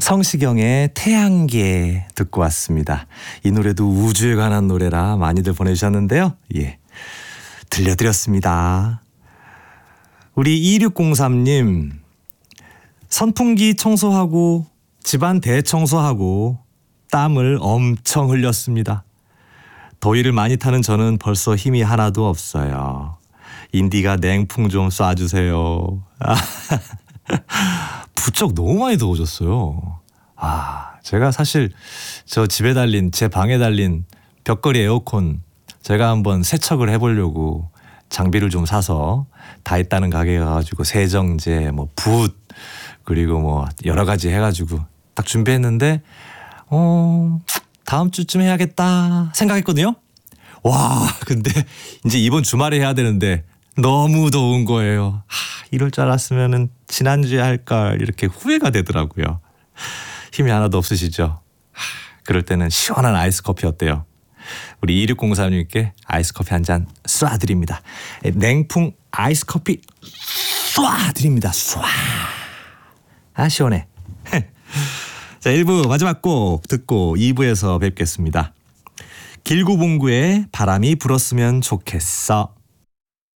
성시경의 태양계 듣고 왔습니다. 이 노래도 우주에 관한 노래라 많이들 보내주셨는데요. 예, 들려드렸습니다. 우리 2603님, 선풍기 청소하고 집안 대청소하고 땀을 엄청 흘렸습니다. 더위를 많이 타는 저는 벌써 힘이 하나도 없어요. 인디가 냉풍 좀 쏴주세요. 부쩍 너무 많이 더워졌어요. 제가 사실 저 집에 달린, 제 방에 달린 벽걸이 에어컨 제가 한번 세척을 해보려고 장비를 좀 사서 다있다는 가게에 가가지고 세정제, 뭐 붓, 그리고 뭐 여러 가지 해가지고 딱 준비했는데 다음 주쯤 해야겠다 생각했거든요. 와, 근데 이제 이번 주말에 해야 되는데 너무 더운 거예요. 이럴 줄 알았으면은 지난주에 할걸, 이렇게 후회가 되더라고요. 힘이 하나도 없으시죠? 그럴 때는 시원한 아이스 커피 어때요? 우리 2603님께 아이스 커피 한 잔 쏴드립니다. 냉풍 아이스 커피 쏴드립니다. 쏴. 시원해. 자, 1부 마지막 곡 듣고 2부에서 뵙겠습니다. 길구봉구의 바람이 불었으면 좋겠어.